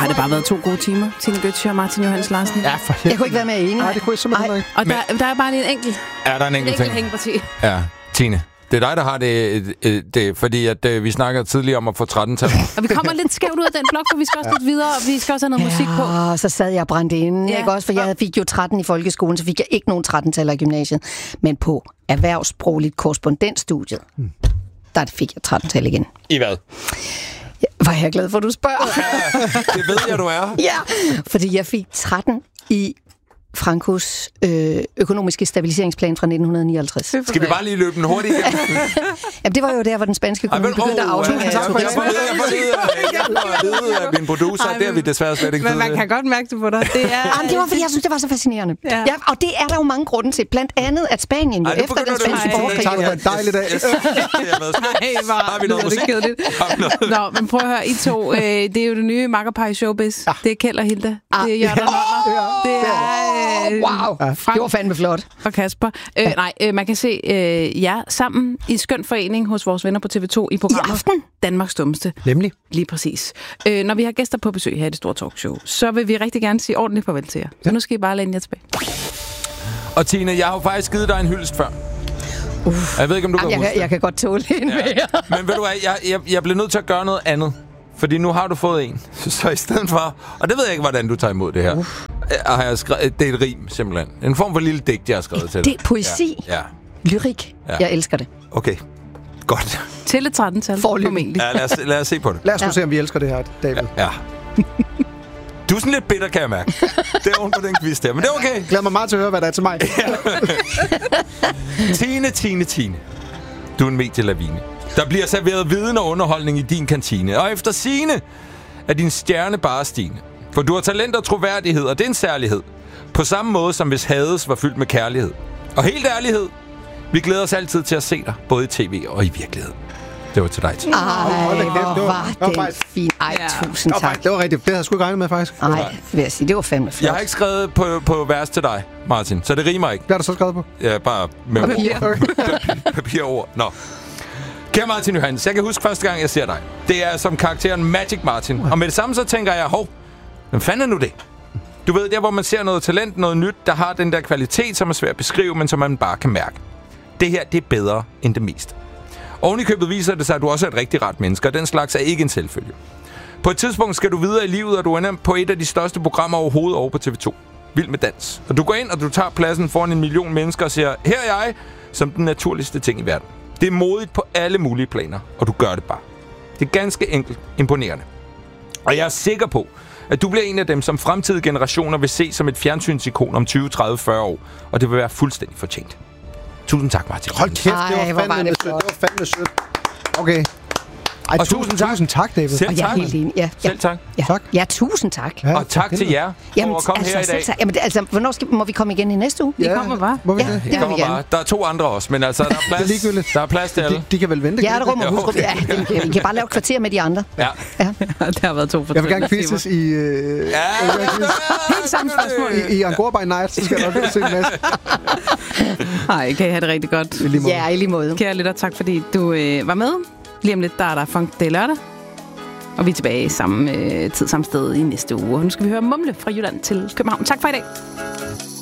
det bare været 2 gode timer, Tine Gøtzsche og Martin Johs. Larsen. Ja, jeg kunne ikke være mere enig. Nej, det kunne jeg simpelthen ikke. Og der er bare lige en enkelt. Er der en enkelt ting? hængeparti. Ja, Tine. Det er dig, der har det fordi at vi snakker tidligere om at få 13-tal. Og vi kommer lidt skævt ud af den blok, for vi skal også lidt videre, og vi skal også have noget musik på. Og så sad jeg og brændte inde, ikke også? For jeg fik jo 13 i folkeskolen, så fik jeg ikke nogen 13-taller i gymnasiet. Men på erhvervssprogligt korrespondensstudiet, der fik jeg 13-tal igen. I hvad? Ja, var jeg glad for, at du spørger. Det ved jeg, du er. Ja, fordi jeg fik 13 i Frankos økonomiske stabiliseringsplan fra 1959. Skal vi bare lige løbe den hurtigt igen? Jamen, det var jo der, hvor den spanske kommune begyndte at afhænge af turisme. Jeg får vide af min producer, det er vi desværre slet ikke. Men man kan godt mærke det på dig. Det var, fordi jeg synes, det var så fascinerende. Ja, og det er der jo mange grunde til. Blandt andet, at Spanien jo efter den spanske borgerkrig... Det var en dejlig dag. Har vi noget musik? Nå, men prøv at høre, I to. Det er jo det nye makkerpar i showbiz. Det er Kjeld og Hilda. Det er Jørgen og Nonner. Det er... Wow, det var fandme flot. Og Kasper. Man kan se jer sammen i skøn forening hos vores venner på TV2 i programmet I aften. Danmarks Dummeste. Nemlig. Lige præcis. Når vi har gæster på besøg her i det store talkshow, så vil vi rigtig gerne sige ordentligt farvel til jer. Så nu skal I bare læne jer tilbage. Og Tine, jeg har jo faktisk givet dig en hyldest før. Jeg ved ikke, om du kan huske det. Jeg kan godt tåle en mere. Men ved du hvad, jeg bliver nødt til at gøre noget andet. Fordi nu har du fået en. Så i stedet for... Og det ved jeg ikke, hvordan du tager imod det her. Har jeg skrevet, det er et rim, simpelthen. En form for lille digt, jeg har skrevet til dig. Det er poesi. Ja. Lyrik. Ja. Jeg elsker det. Okay. Godt. Til et 13-tal. Formentlig. Ja, lad os se på det. Lad os nu se, om vi elsker det her, David. Ja. Du er sådan lidt bitter, kan jeg mærke. Det er oven på den quiz der, men det er okay. Glæder mig meget til at høre, hvad der er til mig. Tine. Du er en medielavine. Der bliver serveret viden og underholdning i din kantine. Og efter sigende er din stjerne bare stigende. For du har talent og troværdighed, og det er en særlighed. På samme måde som hvis Hades var fyldt med kærlighed. Og helt ærlighed, vi glæder os altid til at se dig, både i tv og i virkelighed. Det var til dig, Tine. Hvor var det fint. Tusind tak. Det var rigtigt. Det havde jeg sgu ikke regnet med, faktisk. Nej, vil jeg sige. Det var fandme flot. Jeg har ikke skrevet på vers til dig, Martin, så det rimer ikke. Hvad har du så skrevet på? Ja, bare med papirord. Nå. Kære Martin Johs, jeg kan huske første gang, jeg ser dig. Det er som karakteren Magic Martin. Og med det samme så tænker jeg, hvem fanden er nu det? Du ved, der hvor man ser noget talent, noget nyt, der har den der kvalitet, som er svært at beskrive, men som man bare kan mærke. Det her, det er bedre end det meste. Oven i købet viser det sig, at du også er et rigtig ret menneske, og den slags er ikke en selvfølge. På et tidspunkt skal du videre i livet, og du ender på et af de største programmer overhovedet over på TV2. Vild med dans. Og du går ind, og du tager pladsen foran 1 million mennesker og siger, her er jeg, som den naturligste ting i verden. Det er modigt på alle mulige planer, og du gør det bare. Det er ganske enkelt imponerende. Og jeg er sikker på, at du bliver en af dem, som fremtidige generationer vil se som et fjernsynsikon om 20, 30, 40 år. Og det vil være fuldstændig fortjent. Tusind tak, Martin. Hold kæft, det var fandme sødt. Okay. Og tusind tak, David. Selv tak. Jeg er helt enig. Ja. Selv tak. Ja. Tak. Ja, tusind tak. Ja, og tak til jer for at komme her i dag. Jamen, hvornår må vi komme igen i næste uge? Vi kommer bare. Må vi det? Det vil vi gerne. Der er 2 andre også, men altså, der er plads, der er plads til alle. De kan vel vente. Hjerterum og husrum. Ja, vi kan bare lave et kvarter med de andre. Ja. Det har været 2 for Jeg vil gerne quizzes i... Helt samme spørgsmål. I Angora by Night, så skal jeg nok se en masse. Hej, kan I have det rigtig godt. Ja, i lige måde. Kære lytter, tak fordi du var med. Lige om lidt, der er der Funk, det er lørdag. Og vi er tilbage samme tid, samme sted i næste uge. Og nu skal vi høre Mumle fra Jylland til København. Tak for i dag.